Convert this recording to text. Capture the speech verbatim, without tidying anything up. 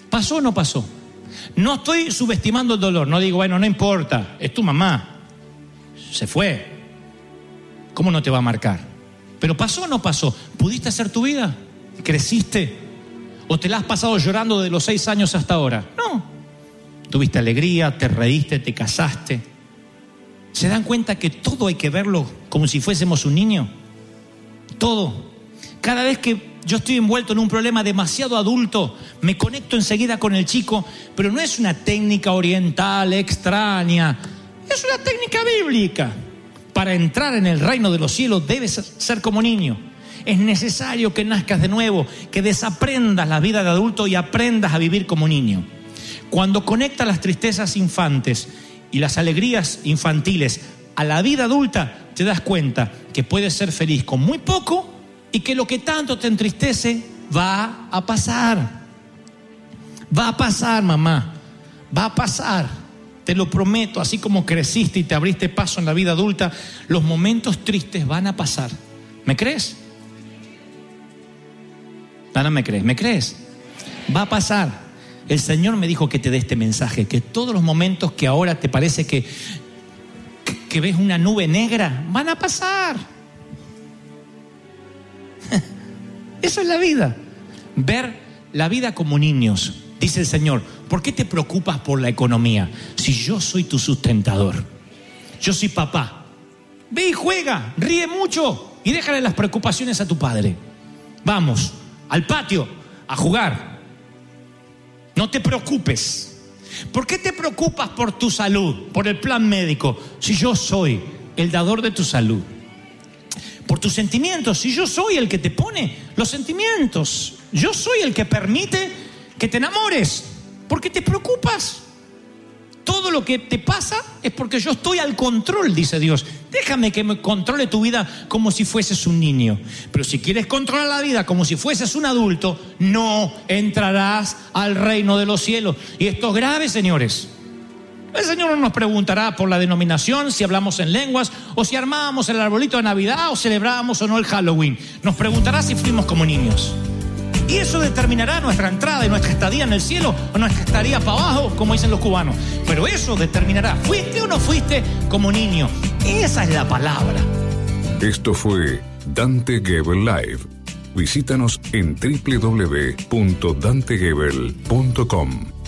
¿Pasó o no pasó? No estoy subestimando el dolor. No digo, bueno, no importa, es tu mamá. Se fue. ¿Cómo no te va a marcar? Pero ¿pasó o no pasó? ¿Pudiste hacer tu vida? ¿Creciste? ¿O te la has pasado llorando de los seis años hasta ahora? No. Tuviste alegría, te reíste, te casaste. ¿Se dan cuenta que todo hay que verlo como si fuésemos un niño? Todo. Cada vez que yo estoy envuelto en un problema demasiado adulto, me conecto enseguida con el chico, pero no es una técnica oriental extraña, es una técnica bíblica. Para entrar en el reino de los cielos debes ser como niño. Es necesario que nazcas de nuevo, que desaprendas la vida de adulto y aprendas a vivir como niño. Cuando conectas las tristezas infantes y las alegrías infantiles a la vida adulta, te das cuenta que puedes ser feliz con muy poco y que lo que tanto te entristece va a pasar. Va a pasar, mamá. Va a pasar. Te lo prometo, así como creciste y te abriste paso en la vida adulta, los momentos tristes van a pasar. ¿Me crees? No, no me crees. ¿Me crees? Va a pasar. El Señor me dijo que te dé este mensaje, que todos los momentos que ahora te parece que, que, que ves una nube negra, van a pasar. Eso es la vida. Ver la vida como niños. Dice el Señor, ¿por qué te preocupas por la economía? Si yo soy tu sustentador. Yo soy papá. Ve y juega, ríe mucho y déjale las preocupaciones a tu padre. Vamos, al patio, a jugar. No te preocupes. ¿Por qué te preocupas por tu salud, por el plan médico? Si yo soy el dador de tu salud. Por tus sentimientos, si yo soy el que te pone los sentimientos. Yo soy el que permite que te enamores. ¿Por qué te preocupas? Todo lo que te pasa es porque yo estoy al control, dice Dios. Déjame que me controle tu vida como si fueses un niño. Pero si quieres controlar la vida como si fueses un adulto, no entrarás al reino de los cielos. Y esto es grave, señores. El Señor no nos preguntará por la denominación, si hablamos en lenguas, o si armábamos el arbolito de Navidad, o celebrábamos o no el Halloween. Nos preguntará si fuimos como niños. Y eso determinará nuestra entrada y nuestra estadía en el cielo, o nuestra estadía para abajo, como dicen los cubanos. Pero eso determinará, ¿fuiste o no fuiste como niño? Esa es la palabra. Esto fue Dante Gebel Live. Visítanos en doble u doble u doble u punto dante gebel punto com.